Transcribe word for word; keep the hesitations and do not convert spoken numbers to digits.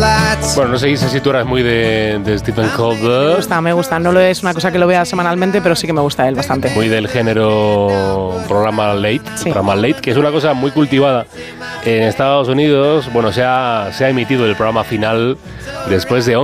Bueno, no sé si tú eras muy de, de Stephen Colbert. Me gusta, me gusta. No lo es una cosa que lo vea semanalmente, pero sí que me gusta él bastante. Muy del género programa late, sí. programa late, que es una cosa muy cultivada en Estados Unidos. Bueno, se ha, se ha emitido el programa final después de